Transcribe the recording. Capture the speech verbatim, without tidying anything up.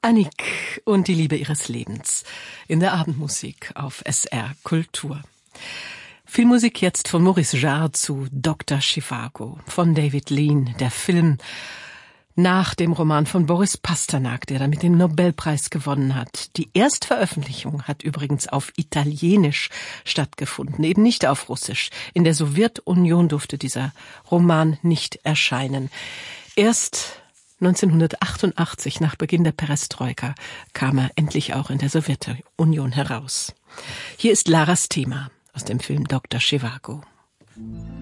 Annick und die Liebe ihres Lebens in der Abendmusik auf S R Kultur. Filmmusik jetzt von Maurice Jarre zu Doktor Zhivago von David Lean, der Film nach dem Roman von Boris Pasternak, der damit den Nobelpreis gewonnen hat. Die Erstveröffentlichung hat übrigens auf Italienisch stattgefunden, eben nicht auf Russisch. In der Sowjetunion durfte dieser Roman nicht erscheinen. Erst neunzehnhundertachtundachtzig, nach Beginn der Perestroika, kam er endlich auch in der Sowjetunion heraus. Hier ist Laras Thema aus dem Film Doktor Zhivago.